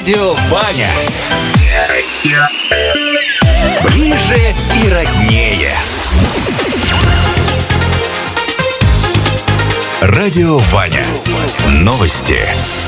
Радио Ваня. Ближе и роднее. Радио Ваня. Новости.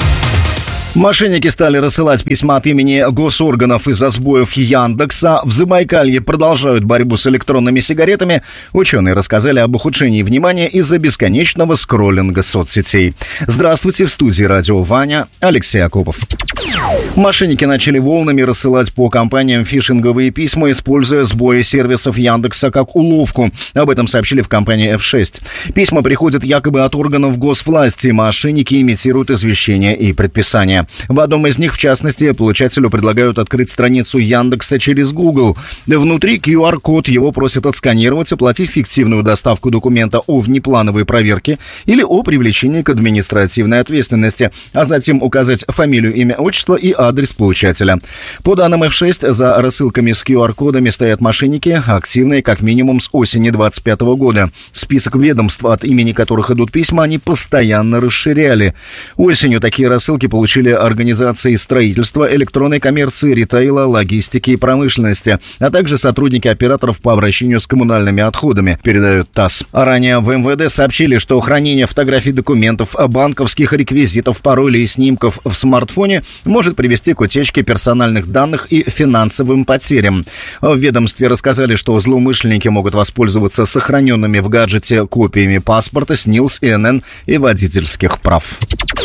Мошенники стали рассылать письма от имени госорганов из-за сбоев Яндекса. В Забайкалье продолжают борьбу с электронными сигаретами. Ученые рассказали об ухудшении внимания из-за бесконечного скроллинга соцсетей. Здравствуйте, в студии Радио Ваня, Алексей Акопов. Мошенники начали волнами рассылать по компаниям фишинговые письма, используя сбои сервисов Яндекса как уловку. Об этом сообщили в компании F6. Письма приходят якобы от органов госвласти. Мошенники имитируют извещения и предписания. В одном из них, в частности, получателю предлагают открыть страницу Яндекса через Google. Внутри QR-код, его просят отсканировать, оплатив фиктивную доставку документа о внеплановой проверке или о привлечении к административной ответственности, а затем указать фамилию, имя, отчество и адрес получателя. По данным F6, за рассылками с QR-кодами стоят мошенники, активные как минимум с осени 2025 года. Список ведомств, от имени которых идут письма, они постоянно расширяли. Осенью такие рассылки получили организации строительства, электронной коммерции, ритейла, логистики и промышленности, а также сотрудники операторов по обращению с коммунальными отходами, передает ТАСС. А ранее в МВД сообщили, что хранение фотографий документов, банковских реквизитов, паролей и снимков в смартфоне может привести к утечке персональных данных и финансовым потерям. В ведомстве рассказали, что злоумышленники могут воспользоваться сохраненными в гаджете копиями паспорта, СНИЛС, ИНН и водительских прав.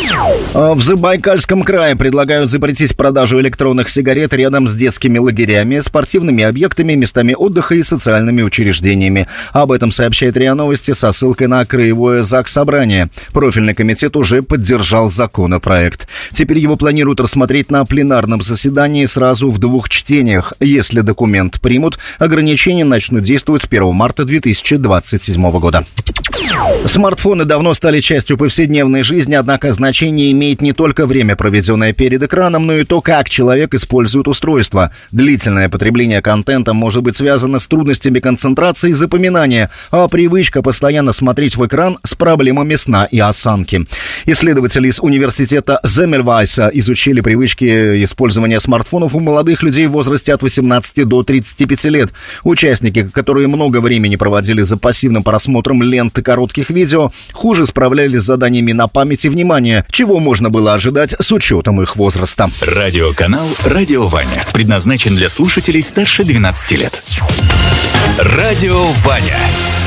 В Забайкальском крае предлагают запретить продажу электронных сигарет рядом с детскими лагерями, спортивными объектами, местами отдыха и социальными учреждениями. Об этом сообщает РИА Новости со ссылкой на краевое заксобрание. Профильный комитет уже поддержал законопроект. Теперь его планируют рассмотреть на пленарном заседании сразу в 2 чтениях. Если документ примут, ограничения начнут действовать с 1 марта 2027 года. Смартфоны давно стали частью повседневной жизни, однако значение имеет не только время, проведенное перед экраном, но и то, как человек использует устройство. Длительное потребление контента может быть связано с трудностями концентрации и запоминания, а привычка постоянно смотреть в экран с проблемами сна и осанки. Исследователи из университета Земельвайса изучили привычки использования смартфонов у молодых людей в возрасте от 18 до 35 лет. Участники, которые много времени проводили за пассивным просмотром ленты коротких видео, хуже справлялись с заданиями на память и внимание, чего можно было ожидать с учетом их возраста. Радиоканал «Радио Ваня» предназначен для слушателей старше 12 лет. Радио Ваня.